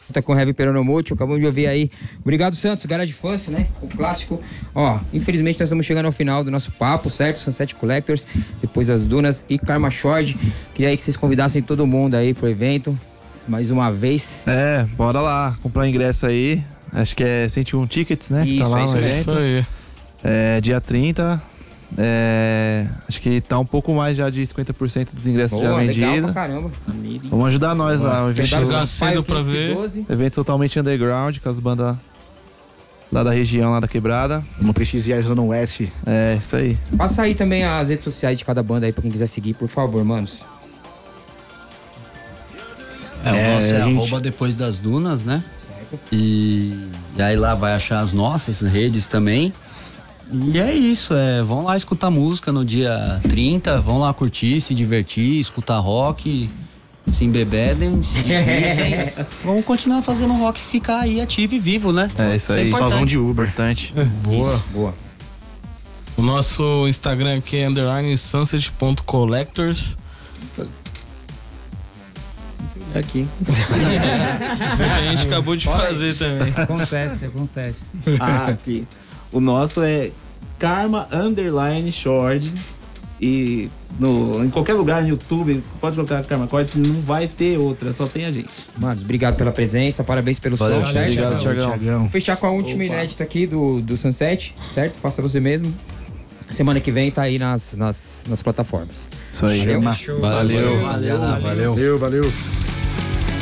Tá com Heavy Peronomútil, acabamos de ouvir aí. Obrigado, Santos, Garage Fãs, né? O clássico. Ó, infelizmente nós estamos chegando ao final do nosso papo, certo? Sunset Collectors, depois as Dunas e Karma Shore. Queria aí que vocês convidassem todo mundo aí pro evento, mais uma vez. Bora lá, comprar ingresso aí. Acho que é 101 Tickets, né? Isso, que tá lá é isso no mesmo. evento. Isso aí. Dia 30. Acho que tá um pouco mais já de 50% dos ingressos já Boa, legal vendidos. pra caramba. Vamos ajudar nós lá. Um evento, Chegar cedo pra ver. evento totalmente underground, com as bandas lá da região, lá da quebrada. Vamos prestigiar a Zona Oeste. Isso aí. Passa aí também as redes sociais de cada banda aí pra quem quiser seguir, por favor, manos. O nosso é a gente- arroba depois das dunas, né? E aí lá vai achar as nossas redes também. E é isso, vão lá escutar música no dia 30, vão lá curtir, se divertir, escutar rock, se embebedem, se divirtem. Vamos continuar fazendo rock ficar aí ativo e vivo, né? Isso aí. importante. Só vão de Uber. Importante. Boa. Boa. O nosso Instagram aqui é _sunset.collectors. Aqui. Foi o que a gente acabou de fazer também. Acontece. Aqui. O nosso é Karma_Short. E em qualquer lugar no YouTube, pode colocar Karma Corte, não vai ter outra, só tem a gente. Manos, obrigado pela presença, parabéns pelo som, certo? Obrigado, Thiagão. Vou fechar com a última inédita aqui do Sunset, certo? Faça você mesmo. Semana que vem tá aí nas plataformas. Isso aí. Valeu. Valeu. Rapaziada. Valeu.